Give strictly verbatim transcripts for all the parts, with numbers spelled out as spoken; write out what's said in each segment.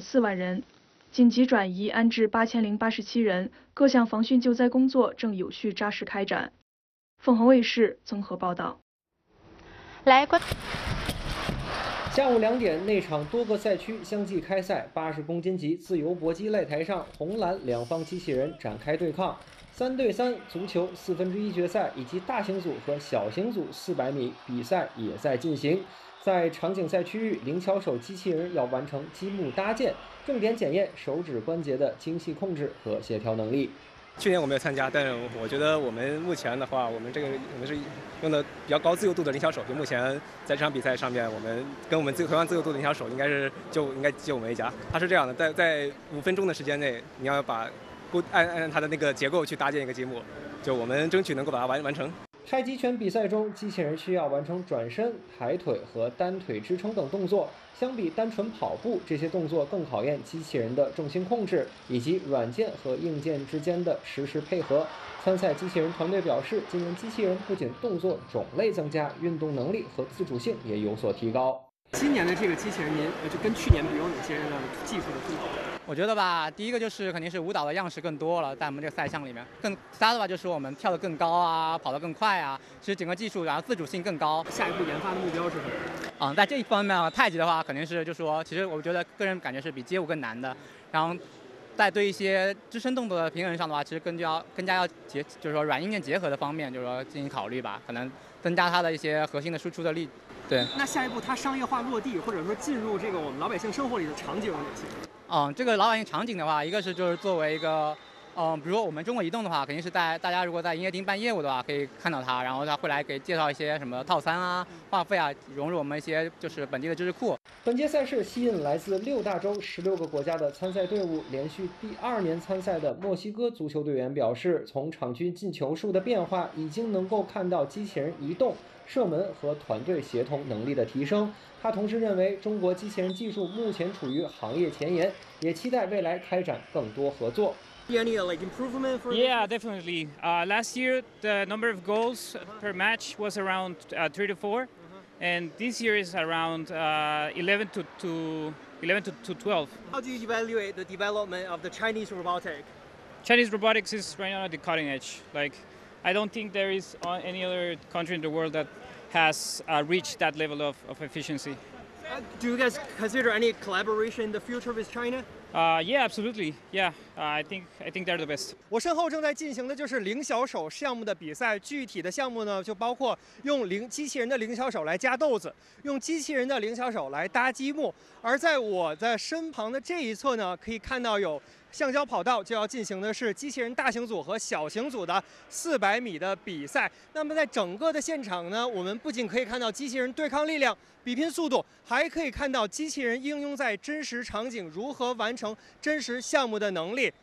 四万人，紧急转移安置八千零八十七人，各项防汛救灾工作正有序扎实开展。凤凰卫视综合报道。 来关。 下午两点，内场多个赛区相继开赛，八十公斤级自由搏击擂台上，红蓝两方机器人展开对抗。三对三足球四分之一决赛以及大型组和小型组四百米比赛也在进行。在场景赛区域，灵巧手机器人要完成积木搭建，重点检验手指关节的精细控制和协调能力。 去年我没有参加，但是我觉得我们目前的话，我们这个我们是用的比较高自由度的灵巧手，就目前在这场比赛上面，我们跟我们自同样自由度的灵巧手，应该是就应该就我们一家。它是这样的，在在五分钟的时间内，你要把按按它的那个结构去搭建一个积木，就我们争取能够把它完完成。 太极拳比赛中，机器人需要完成转身、抬腿和单腿支撑等动作。相比单纯跑步，这些动作更考验机器人的重心控制以及软件和硬件之间的实时配合。参赛机器人团队表示，今年机器人不仅动作种类增加，运动能力和自主性也有所提高。 今年的这个机器人，您就跟去年比有哪些的技术的突破？ 我觉得吧，第一个就是肯定是舞蹈的样式更多了，在我们这个赛项里面，更其他的话就是我们跳得更高啊，跑得更快啊，其实整个技术然后自主性更高。 下一步研发的目标是什么？ 嗯，在这一方面啊，太极的话肯定是就说，其实我觉得个人感觉是比街舞更难的，然后在对一些支撑动作的平衡上的话，其实更加更加要结，就是说软硬件结合的方面，就是说进行考虑吧，可能增加它的一些核心的输出的力。对。 那下一步它商业化落地，或者说进入这个我们老百姓生活里的场景有哪些？ 嗯，这个老百姓场景的话，一个是就是作为一个，嗯，比如说我们中国移动的话，肯定是在大家如果在营业厅办业务的话，可以看到它，然后它会来给介绍一些什么套餐啊、话费啊，融入我们一些就是本地的知识库。 本届赛事吸引来自六大洲十六个国家的参赛队伍，连续第二年参赛的墨西哥足球队员表示，从场均进球数的变化，已经能够看到机器人移动、射门和团队协同能力的提升。他同时认为，中国机器人技术目前处于行业前沿，也期待未来开展更多合作。 Any like improvement for Yeah, definitely. Uh, last year, the number of goals per match was around uh, three to four, and this year is around uh, eleven to, to eleven to, to twelve. How do you evaluate the development of the Chinese robotic? Chinese robotics is right now at the cutting edge. Like, I don't think there is any other country in the world that has uh, reached that level of, of efficiency. Uh, do you guys consider any collaboration in the future with China? Uh, yeah, absolutely. Yeah, uh, I think I think they're the best. 我身后正在进行的就是灵巧手项目的比赛，具体的项目呢，就包括用灵机器人的灵巧手来夹豆子，用机器人的灵巧手来搭积木。而在我的身旁的这一侧呢，可以看到有橡胶跑道就要进行的是机器人大型组和小型组的四百米的比赛。那么在整个的现场呢，我们不仅可以看到机器人对抗力量、比拼速度，还可以看到机器人应用在真实场景如何完成真实项目的能力。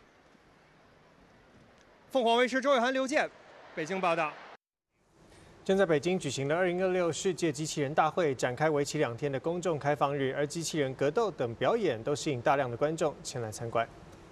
凤凰卫视周伟涵、刘健，北京报道。 正在北京举行的二零二六世界机器人大会展开为期两天的公众开放日，而机器人格斗等表演都吸引大量的观众前来参观。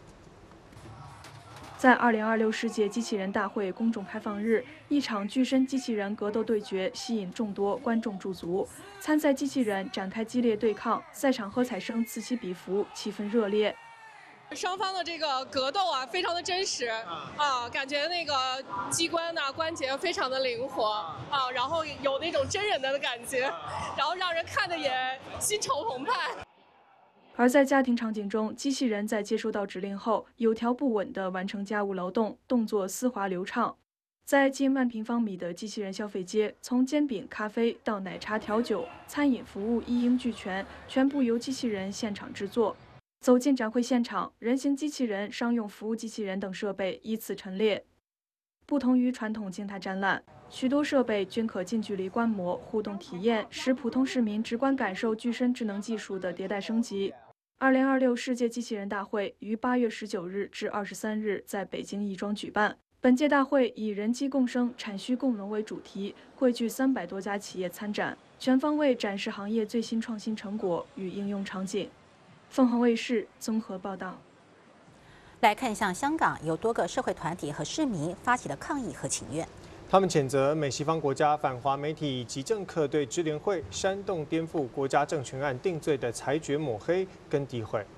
在二零二六世界机器人大会公众开放日，一场巨身机器人格斗对决吸引众多观众驻足，参赛机器人展开激烈对抗，赛场喝彩声此起彼伏，气氛热烈。 双方的这个格斗啊，非常的真实啊，感觉那个机关呐、关节非常的灵活啊，然后有那种真人的感觉，然后让人看的也心潮澎湃。 而在家庭场景中，机器人在接收到指令后，有条不紊地完成家务劳动，动作丝滑流畅。在近万平方米的机器人消费街，从煎饼、咖啡到奶茶、调酒，餐饮服务一应俱全，全部由机器人现场制作。走进展会现场，人形机器人、商用服务机器人等设备依次陈列。不同于传统静态展览，许多设备均可近距离观摩、互动体验，使普通市民直观感受具身智能技术的迭代升级。二零二六世界机器人大会于八月十九日至二十三日在北京亦庄举办。本届大会以人机共生、产需共荣为主题，汇聚三百多家企业参展，全方位展示行业最新创新成果与应用场景。凤凰卫视综合报道。 来看向香港，有多个社会团体和市民发起了抗议和请愿。 他们谴责美西方国家反华媒体以及政客对支联会煽动颠覆国家政权案定罪的裁决抹黑跟诋毁。